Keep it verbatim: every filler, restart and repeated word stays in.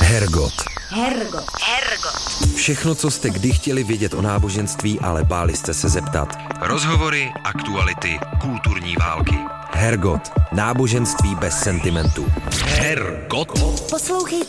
Hergot. Hergot. Hergot. Všechno, co jste kdy chtěli vědět o náboženství, ale báli jste se zeptat. Rozhovory, aktuality, kulturní války. Hergot. Náboženství bez sentimentu. Hergot. Poslouchejte